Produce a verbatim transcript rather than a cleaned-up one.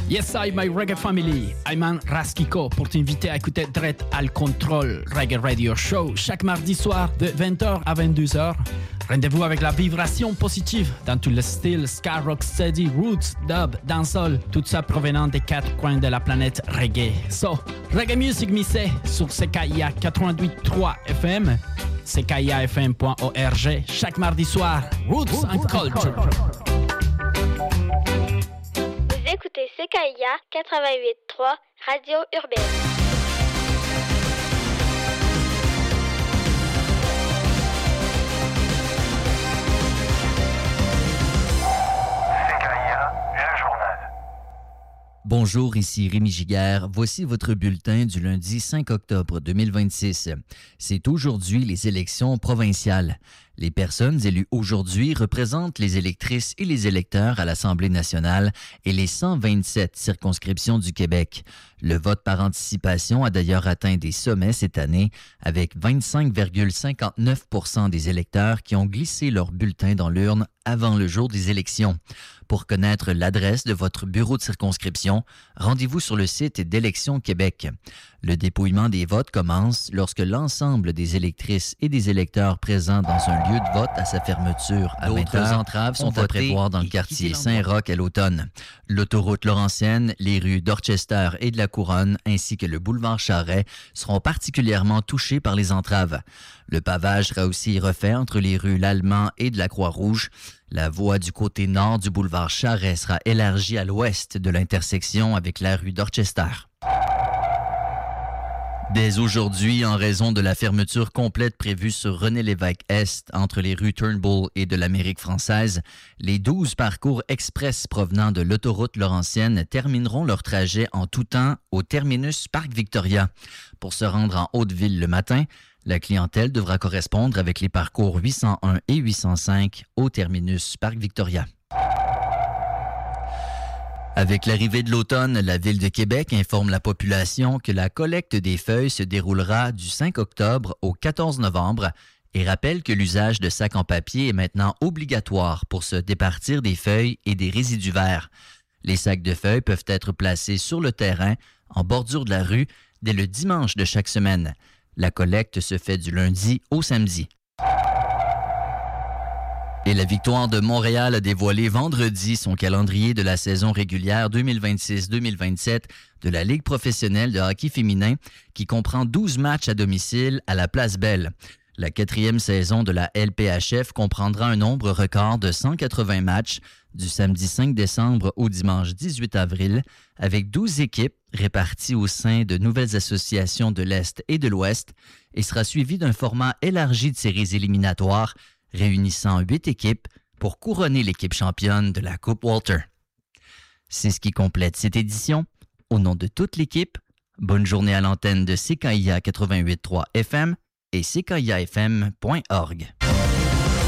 Yes, I, my reggae family. Ayman Raskiko pour t'inviter à écouter Dread Al Control Reggae Radio Show chaque mardi soir de vingt heures à vingt-deux heures. Rendez-vous avec la vibration positive dans tout le style ska, rocksteady, roots, dub, dancehall, tout ça provenant des quatre coins de la planète reggae. So, reggae music mixé sur C K I A quatre-vingt-huit virgule trois F M, C K I A F M point org chaque mardi soir. Roots and Culture. Écoutez C K I A quatre-vingt-huit virgule trois, Radio Urbaine. Bonjour, ici Rémi Giguère. Voici votre bulletin du lundi cinq octobre deux mille vingt-six. C'est aujourd'hui les élections provinciales. Les personnes élues aujourd'hui représentent les électrices et les électeurs à l'Assemblée nationale et les cent vingt-sept circonscriptions du Québec. Le vote par anticipation a d'ailleurs atteint des sommets cette année, avec vingt-cinq virgule cinquante-neuf pour cent des électeurs qui ont glissé leur bulletin dans l'urne avant le jour des élections. Pour connaître l'adresse de votre bureau de circonscription, rendez-vous sur le site d'Élections Québec. Le dépouillement des votes commence lorsque l'ensemble des électrices et des électeurs présents dans un lieu de vote à sa fermeture à vingt heures entraves sont à prévoir dans le quartier Saint-Roch à l'automne. L'autoroute Laurentienne, les rues d'Orchester et de la Couronne, ainsi que le boulevard Charret seront particulièrement touchés par les entraves. Le pavage sera aussi refait entre les rues L'Allemand et de la Croix-Rouge. La voie du côté nord du boulevard Charret sera élargie à l'ouest de l'intersection avec la rue d'Orchester. Dès aujourd'hui, en raison de la fermeture complète prévue sur René-Lévesque-Est entre les rues Turnbull et de l'Amérique française, les douze parcours express provenant de l'autoroute Laurentienne termineront leur trajet en tout temps au terminus Parc Victoria. Pour se rendre en Haute-Ville le matin, la clientèle devra correspondre avec les parcours huit cent un et huit cent cinq au terminus Parc Victoria. Avec l'arrivée de l'automne, la Ville de Québec informe la population que la collecte des feuilles se déroulera du cinq octobre au quatorze novembre et rappelle que l'usage de sacs en papier est maintenant obligatoire pour se départir des feuilles et des résidus verts. Les sacs de feuilles peuvent être placés sur le terrain, en bordure de la rue, dès le dimanche de chaque semaine. La collecte se fait du lundi au samedi. Et la Victoire de Montréal a dévoilé vendredi son calendrier de la saison régulière deux mille vingt-six deux mille vingt-sept de la Ligue professionnelle de hockey féminin qui comprend douze matchs à domicile à la Place Belle. La quatrième saison de la L P H F comprendra un nombre record de cent quatre-vingts matchs du samedi cinq décembre au dimanche dix-huit avril avec douze équipes réparties au sein de nouvelles associations de l'Est et de l'Ouest et sera suivi d'un format élargi de séries éliminatoires réunissant huit équipes pour couronner l'équipe championne de la Coupe Walter. C'est ce qui complète cette édition. Au nom de toute l'équipe, bonne journée à l'antenne de C K I A quatre-vingt-huit virgule trois F M et C K I A F M point org.